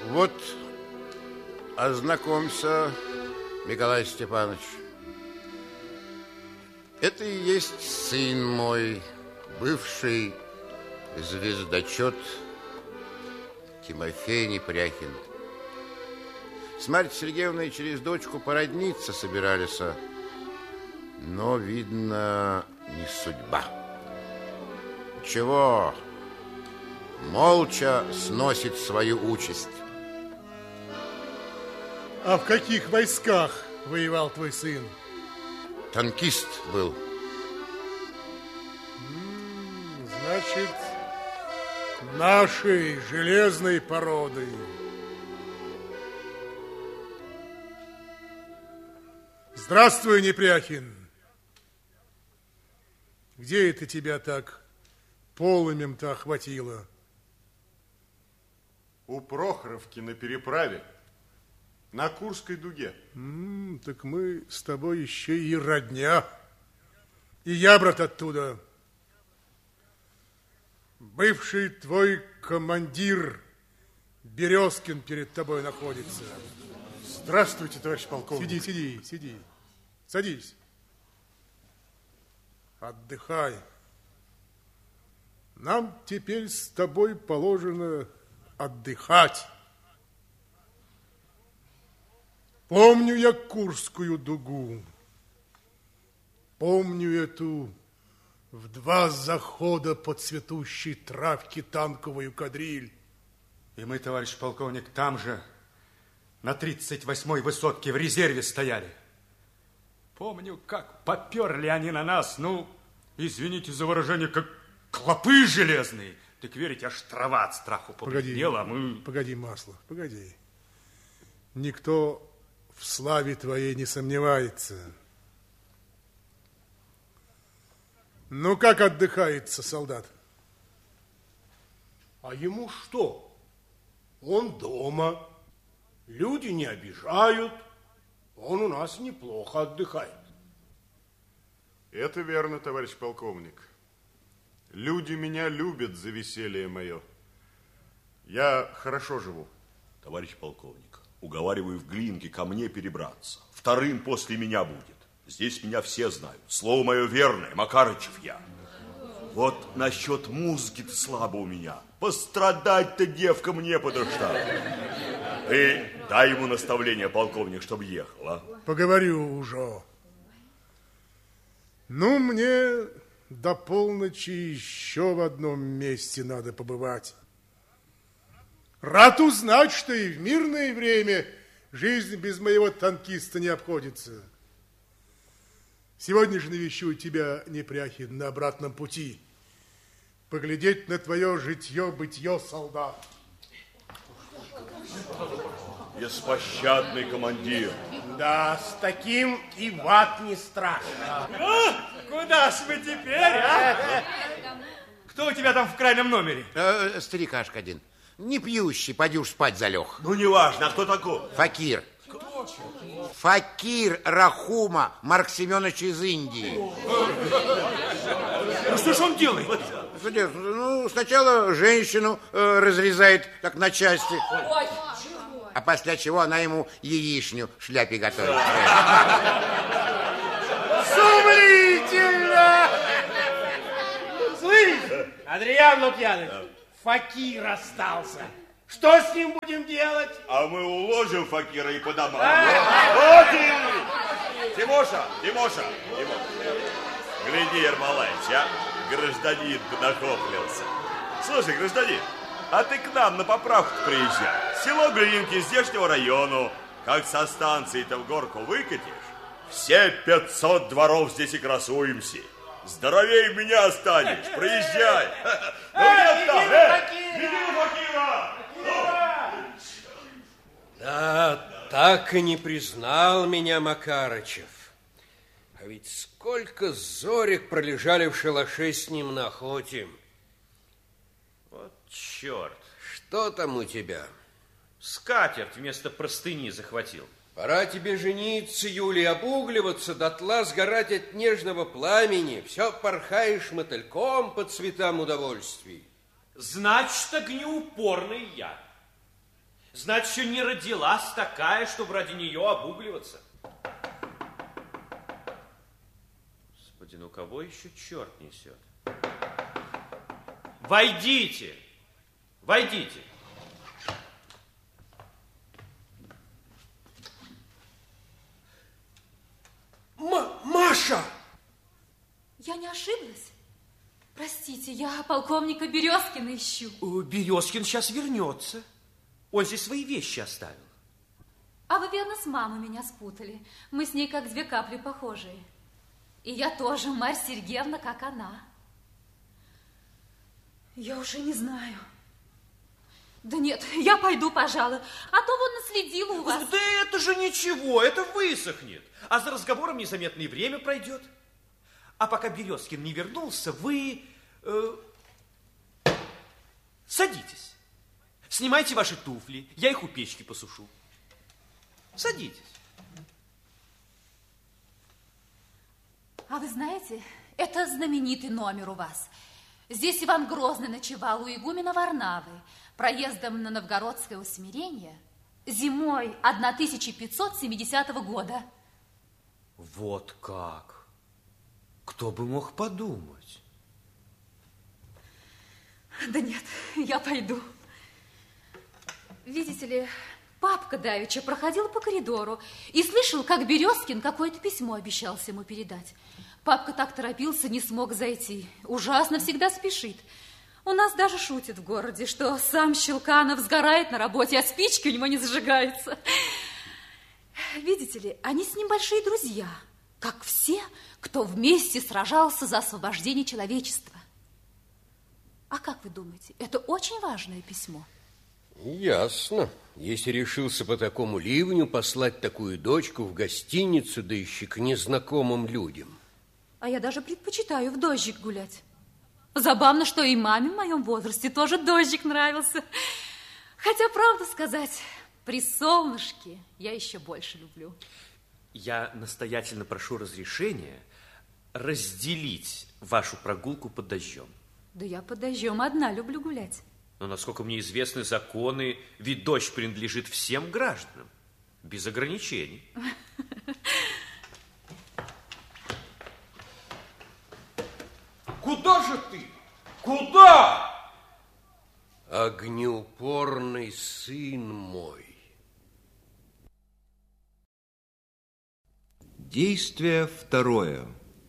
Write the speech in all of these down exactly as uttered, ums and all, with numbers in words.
Вот, ознакомься, Николай Степанович. Это и есть сын мой, бывший звездочет Тимофей Непряхин. С Марьей Сергеевной через дочку породниться собирались, но, видно, не судьба. Чего? Молча сносит свою участь. А в каких войсках воевал твой сын? Танкист был. Значит, нашей железной породы. Здравствуй, Непряхин. Где это тебя так полымем-то охватило? У Прохоровки на переправе, на Курской дуге. М-м, так мы с тобой еще и родня. И я, брат, оттуда. Бывший твой командир Березкин перед тобой находится. Здравствуйте, товарищ полковник. Сиди, сиди, сиди. Садись. Отдыхай. Нам теперь с тобой положено отдыхать. Помню я Курскую дугу. Помню эту в два захода по цветущей травке танковую кадриль. И мы, товарищ полковник, там же, на тридцать восьмой высотке в резерве стояли. Помню, как поперли они на нас, ну, извините за выражение, как клопы железные. Так верите, аж трава от страху побледнела, а мы... Погоди, Маслов, погоди. Никто в славе твоей не сомневается. Ну, как отдыхается солдат? А ему что? Он дома. Люди не обижают. Он у нас неплохо отдыхает. Это верно, товарищ полковник. Люди меня любят за веселье мое. Я хорошо живу. Товарищ полковник, уговариваю в Глинке ко мне перебраться. Вторым после меня будет. Здесь меня все знают. Слово мое верное, Макарычев я. Вот насчет музыки-то слабо у меня. Пострадать-то девка мне подошла. Ты дай ему наставление, полковник, чтобы ехал, а? Поговорю уже. Ну, мне до полночи еще в одном месте надо побывать. Рад узнать, что и в мирное время жизнь без моего танкиста не обходится. Сегодня же навещу тебя, Непряхин, на обратном пути. Поглядеть на твое житье-бытье, солдат. Беспощадный командир. Да, с таким и в ад не страшно. Ну, куда ж мы теперь, а? Кто у тебя там в крайнем номере? Э, старикашка один. Не пьющий, поди уж спать залег. Ну, неважно, а кто такой? Факир. Факир Рахума Марк Семенович из Индии. Ну, что ж он делает? Ну, сначала женщину э, разрезает так на части, а после чего она ему яичню в шляпе готовит. Сумлительно! Слышь, Адриан Лукьянович, Факир остался. Что с ним будем делать? А мы уложим Факира и по домам. Вот и! Тимоша, Тимоша, Тимоша. Гляди, Ермолаевич, а? Гражданин подохоплился. Слушай, гражданин, а ты к нам на поправку приезжай. Село Глинки здешнего району. Как со станции-то в горку выкатишь, все пятьсот дворов здесь и красуемся. Здоровей меня станешь. Приезжай. Ну нет там, э, веди Факира. Да, так и не признал меня Макарычев. А ведь сколько зорек пролежали в шалаше с ним на охоте. Вот черт. Что там у тебя? Скатерть вместо простыни захватил. Пора тебе жениться, Юлий, обугливаться, дотла сгорать от нежного пламени. Все порхаешь мотыльком по цветам удовольствий. Значит, огнеупорный я. Значит, еще не родилась такая, чтобы ради нее обугливаться. Господи, ну кого еще черт несет? Войдите! Войдите! М- Маша! Я не ошиблась? Простите, я полковника Березкина ищу. Березкин сейчас вернется. Он здесь свои вещи оставил. А вы, верно, с мамой меня спутали. Мы с ней как две капли похожие. И я тоже, Марья Сергеевна, как она. Я уже не знаю. Да нет, я пойду, пожалуй. А то вот наследила у вас. Да это же ничего, это высохнет. А за разговором незаметно и время пройдет. А пока Березкин не вернулся, вы э, садитесь. Снимайте ваши туфли, я их у печки посушу. Садитесь. А вы знаете, это знаменитый номер у вас. Здесь Иван Грозный ночевал у игумена Варнавы, проездом на Новгородское усмирение, зимой тысяча пятьсот семидесятого года. Вот как. Кто бы мог подумать? Да нет, я пойду. Видите ли, папка давеча проходил по коридору и слышал, как Березкин какое-то письмо обещался ему передать. Папка так торопился, не смог зайти. Ужасно всегда спешит. У нас даже шутят в городе, что сам Щелканов сгорает на работе, а спички у него не зажигаются. Видите ли, они с ним большие друзья, как все, кто вместе сражался за освобождение человечества. А как вы думаете, это очень важное письмо? Ясно. Если решился по такому ливню послать такую дочку в гостиницу, да еще к незнакомым людям. А я даже предпочитаю в дождик гулять. Забавно, что и маме в моем возрасте тоже дождик нравился. Хотя, правду сказать, при солнышке я еще больше люблю. Я настоятельно прошу разрешения разделить вашу прогулку под дождем. Да я под дождем одна люблю гулять. Но, насколько мне известны законы, ведь дождь принадлежит всем гражданам, без ограничений. Куда же ты? Куда? Огнеупорный сын мой. Действие второе.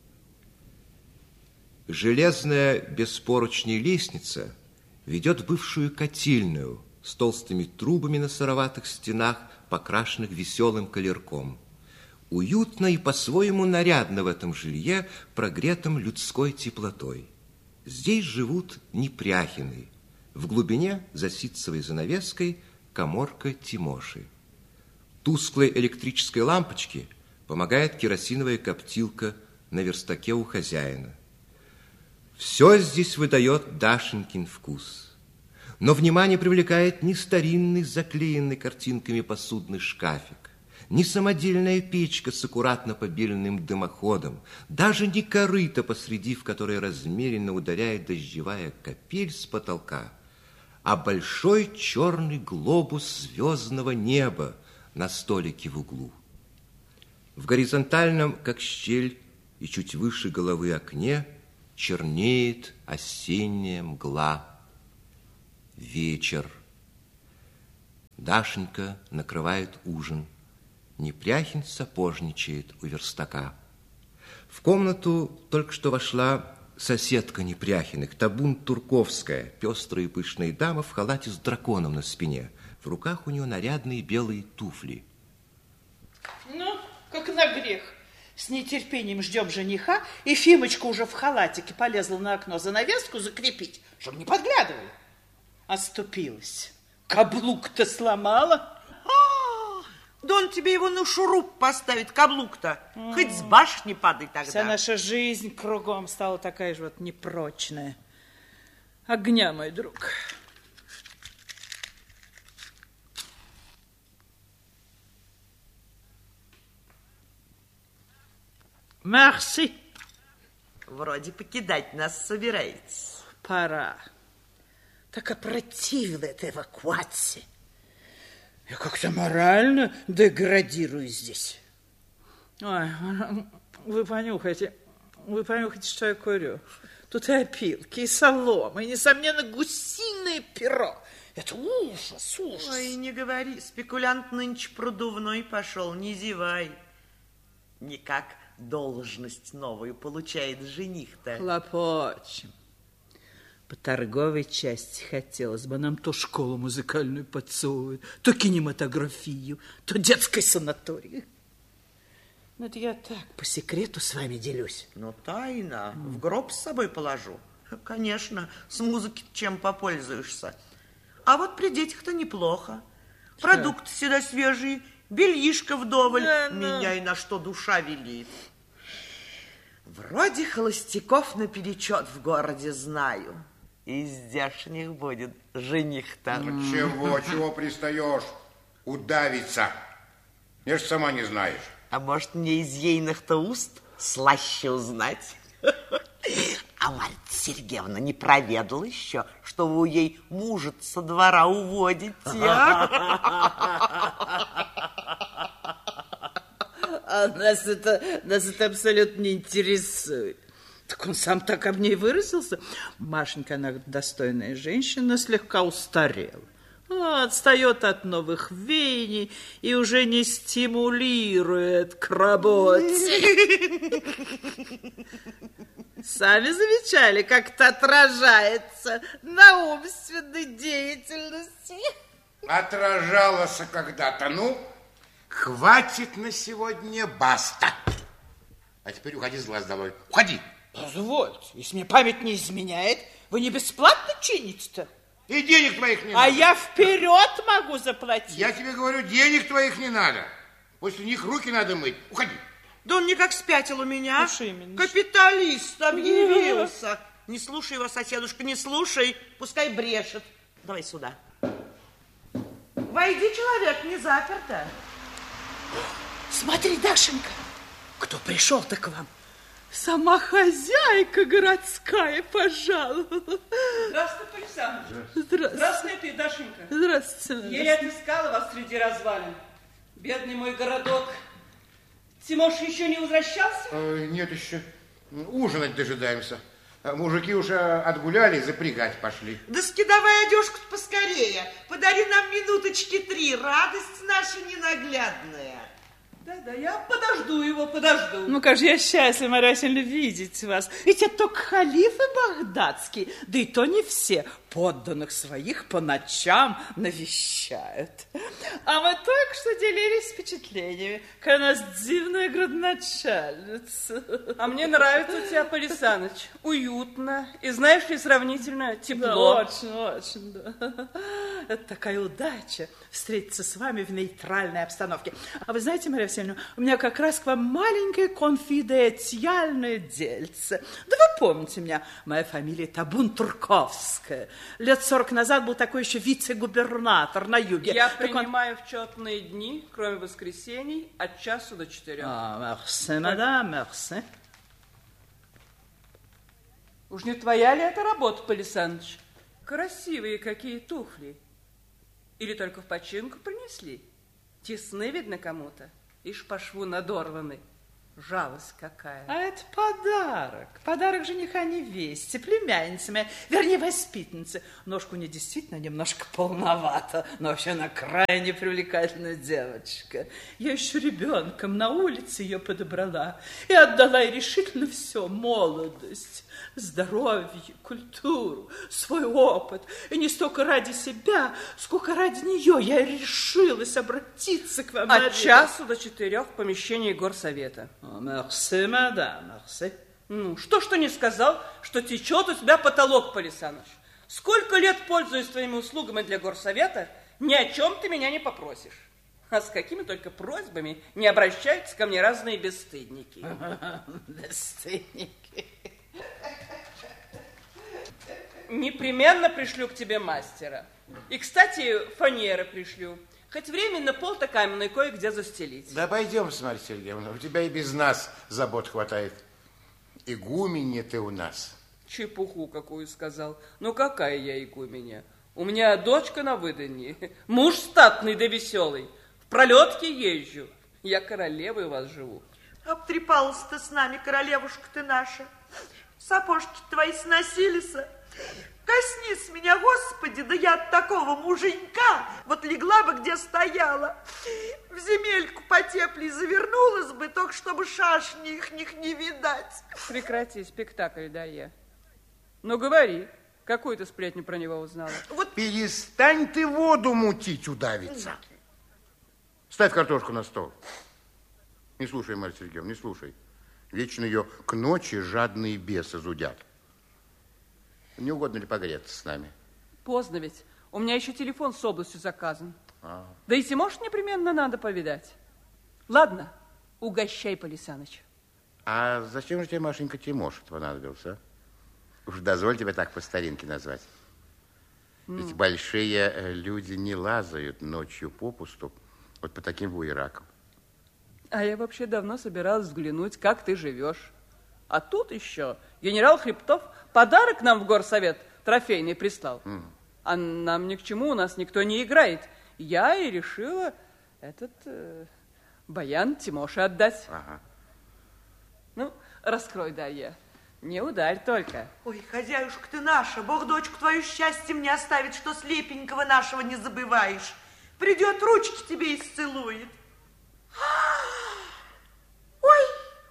Железная беспоручней лестница ведет в бывшую котельную с толстыми трубами на сыроватых стенах, покрашенных веселым колерком. Уютно и по-своему нарядно в этом жилье, прогретом людской теплотой. Здесь живут Непряхины. В глубине, за ситцевой занавеской, каморка Тимоши. Тусклой электрической лампочке помогает керосиновая коптилка на верстаке у хозяина. Все здесь выдает Дашенькин вкус. Но внимание привлекает не старинный, заклеенный картинками посудный шкафик, не самодельная печка с аккуратно побеленным дымоходом, даже не корыто посреди, в которой размеренно ударяет дождевая капель с потолка, а большой черный глобус звездного неба на столике в углу. В горизонтальном, как щель, и чуть выше головы окне чернеет осенняя мгла. Вечер. Дашенька накрывает ужин. Непряхин сапожничает у верстака. В комнату только что вошла соседка Непряхиных, табун Турковская, пестрая и пышная дама в халате с драконом на спине. В руках у нее нарядные белые туфли. Ну, как на грех. С нетерпением ждем жениха, и Фимочка уже в халатике полезла на окно занавеску закрепить, чтобы не подглядывали. Оступилась. Каблук-то сломала. Да он тебе его на шуруп поставит, каблук-то. Mm. Хоть с башни падай тогда. Вся наша жизнь кругом стала такая же вот непрочная. Огня, мой друг. Мерси. Вроде покидать нас собираетесь. Пора. Так опротивила эта эвакуация. Я как-то морально деградирую здесь. Ой, вы понюхайте, вы понюхайте, что я курю. Тут и опилки, и солома, и, несомненно, гусиное перо. Это ужас, ужас. Ой, не говори, спекулянт нынче продувной пошел, не зевай. Никак должность новую получает жених-то. Хлопочем. По торговой части хотелось бы. Нам то школу музыкальную подсовывают, то кинематографию, то детской санатории. Ну, это я так, по секрету с вами делюсь. Ну, тайна. В гроб с собой положу. Конечно, с музыки чем попользуешься. А вот при детях-то неплохо. Что? Продукты всегда свежие, бельишко вдоволь. Да, меня и на что душа велит. Вроде холостяков наперечет в городе знаю. Из здешних будет жених-то. Чего, чего пристаешь? Удавиться. Я ж сама не знаешь. А может, мне из ейных-то уст слаще узнать? А Марья Сергеевна не проведала еще, что вы ей мужа со двора уводите, А нас это, нас это абсолютно не интересует. Так он сам так об ней выразился. Машенька, она достойная женщина, слегка устарела. Отстает от новых веяний и уже не стимулирует к работе. Сами замечали, как это отражается на умственной деятельности. Отражалось когда-то. Ну, хватит на сегодня, баста. А теперь уходи с глаз долой. Уходи. Позвольте, если мне память не изменяет, вы не бесплатно чините-то? И денег твоих не а надо. А я вперед могу заплатить. Я тебе говорю, денег твоих не надо. После них руки надо мыть. Уходи. Да он никак спятил у меня. Капиталист объявился. Не слушай его, соседушка, не слушай. Пускай брешет. Давай сюда. Войди, человек, не заперто. Смотри, Дашенька, кто пришел-то к вам? Сама хозяйка городская пожаловала. Здравствуй, Александр. Здравствуй. Здравствуй, ты, Дашенька. Здравствуйте. Еле отыскала вас среди развалин. Бедный мой городок. Тимоша еще не возвращался? Э, нет еще. Ужинать дожидаемся. Мужики уже отгуляли, запрягать пошли. Да скидавай одежку поскорее. Подари нам минуточки три. Радость наша ненаглядная. Да-да, я подожду его, подожду. Ну, как же я счастлива, Марья Васильевна, видеть вас. Ведь это только халифы багдадские, да и то не все, подданных своих по ночам навещают. А мы только что делились впечатлениями, какая у нас дивная градоначальница. А мне нравится у тебя, Полисаныч, уютно и, знаешь ли, сравнительно тепло. Да, очень, очень, да. Это такая удача встретиться с вами в нейтральной обстановке. А вы знаете, Марья Васильевна, у меня как раз к вам маленькое конфиденциальное дельце. Да вы помните меня, моя фамилия Табун Турковская. Лет сорок назад был такой еще вице-губернатор на юге. Я так принимаю он... в четные дни, кроме воскресений, от часу до четырех. А, мерси, мадам, мерси. Уж не твоя ли это работа, Полисаныч? Красивые какие туфли. Или только в починку принесли? Тесны, видно, кому-то. Ишь по шву надорваны. Жалость какая. А это подарок. Подарок жениха невесте, племяннице моей, вернее, воспитаннице. Ножку у нее действительно немножко полновато, но вообще она крайне привлекательная девочка. Я еще ребенком на улице ее подобрала и отдала ей решительно все: молодость, здоровье, культуру, свой опыт. И не столько ради себя, сколько ради нее я решилась обратиться к вам. От часу до четырех в помещении горсовета. Мерси, мадам, мерси. Ну, что, что не сказал, что течет у тебя потолок, Полисаныч. Сколько лет пользуюсь твоими услугами для горсовета, ни о чем ты меня не попросишь. А с какими только просьбами не обращаются ко мне разные бесстыдники. Бесстыдники. Непременно пришлю к тебе мастера. И, кстати, фанеры пришлю. Хоть временно пол-то каменный кое-где застелить. Да пойдем, Марья Сергеевна, у тебя и без нас забот хватает. Игуменья ты у нас. Чепуху какую сказал. Ну какая я игуменья? У меня дочка на выданье, муж статный да веселый. В пролетке езжу. Я королевой у вас живу. Обтрепалась ты с нами, королевушка ты наша. Сапожки твои сносились. Коснись меня, Господи, да я от такого муженька вот легла бы, где стояла. В земельку потеплей завернулась бы, только чтобы шашни ихних не видать. Прекрати спектакль, Дарья. Ну, говори, какую ты сплетню про него узнала? Вот перестань ты воду мутить, удавиться. Ставь картошку на стол. Не слушай, Марья Сергеевна, не слушай. Вечно ее к ночи жадные бесы зудят. Не угодно ли погреться с нами? Поздно ведь. У меня еще телефон с областью заказан. А. Да и Тимош непременно надо повидать. Ладно, угощай, Полисаныч. А зачем же тебе, Машенька, Тимош понадобился? А? Уж дозволь тебя так по старинке назвать. Mm. Ведь большие люди не лазают ночью попусту вот по таким буеракам. А я вообще давно собиралась взглянуть, как ты живешь. А тут еще генерал Хребтов подарок нам в горсовет трофейный прислал. Mm. А нам ни к чему, у нас никто не играет. Я и решила этот э, баян Тимоше отдать. Ага. Ну, раскрой, Дарья. Не ударь только. Ой, хозяюшка ты наша, Бог дочку твою счастьем не оставит, что слепенького нашего не забываешь. Придет, ручки тебе исцелует. Ой,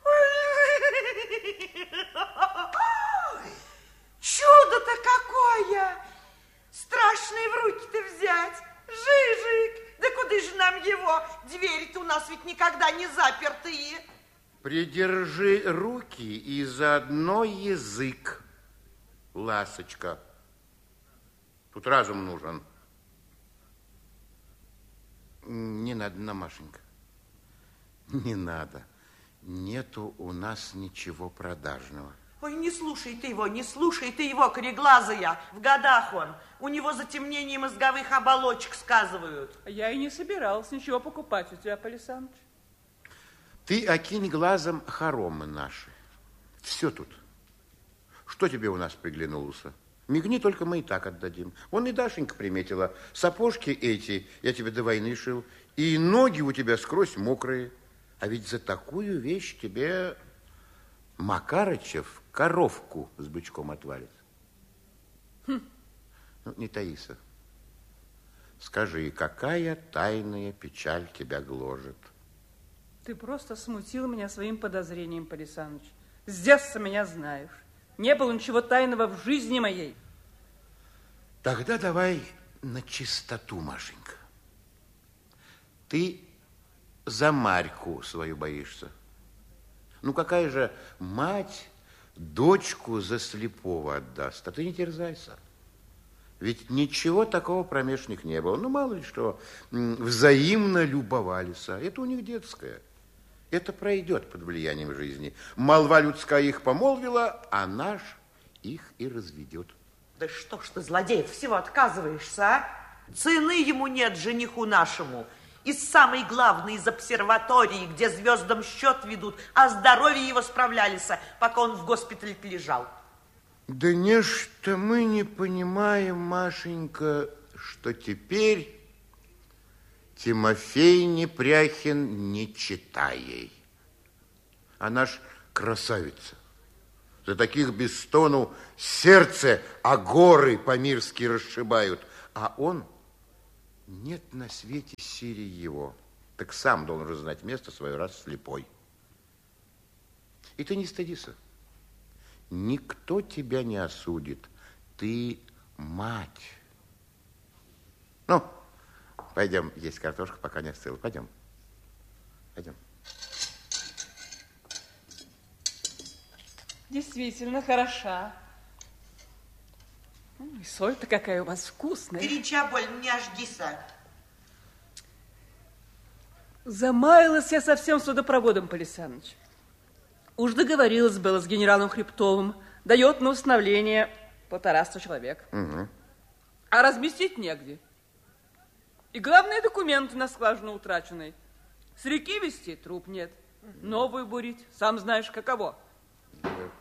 чудо-то какое! Страшное в руки-то взять. Жижик, да куда же нам его? Двери-то у нас ведь никогда не запертые. Придержи руки и заодно язык, ласочка. Тут разум нужен. Не надо нам, Машенька. Не надо. Нету у нас ничего продажного. Ой, не слушай ты его, не слушай ты его, кореглазая. В годах он. У него затемнение мозговых оболочек сказывают. Я и не собиралась ничего покупать у тебя, Полисаныч. Ты окинь глазом хоромы наши. Все тут. Что тебе у нас приглянулось? Мигни, только мы и так отдадим. Вон и Дашенька приметила. Сапожки эти я тебе до войны шил. И ноги у тебя скрозь мокрые. А ведь за такую вещь тебе Макарычев коровку с бычком отвалит. Хм. Ну, не таися. Скажи, какая тайная печаль тебя гложет? Ты просто смутил меня своим подозрением, Полисаныч. С детства меня знаешь. Не было ничего тайного в жизни моей. Тогда давай на чистоту, Машенька. Ты за Марьку свою боишься. Ну, какая же мать дочку за слепого отдаст? А ты не терзайся. Ведь ничего такого промеж них не было. Ну, мало ли что, взаимно любовались. Это у них детское. Это пройдет под влиянием жизни. Молва людская их помолвила, а наш их и разведет. Да что ж ты, злодеев, всего отказываешься, а? Цены ему нет, жениху нашему. Из самой главной, из обсерватории, где звездам счет ведут, о здоровье его справлялись, пока он в госпитале лежал. Да нечто мы не понимаем, Машенька, что теперь Тимофей Непряхин не читай ей. Она ж красавица. За таких без стону сердце, а горы по-мирски расшибают. А он, нет на свете силе его. Так сам должен знать место свое, раз слепой. И ты не стыдися. Никто тебя не осудит. Ты мать. Ну, пойдем есть картошку, пока не остыла. Пойдем. Пойдем. Действительно хороша. И соль-то какая у вас вкусная. Горяча больно, не ожгися. Замаялась я совсем с водопроводом, Полисаныч. Уж договорилась было с генералом Хребтовым. Дает на установление полтораста человек. Угу. А разместить негде. И главные документы на скважину утраченные. С реки везти труп нет. Новую бурить, сам знаешь, каково.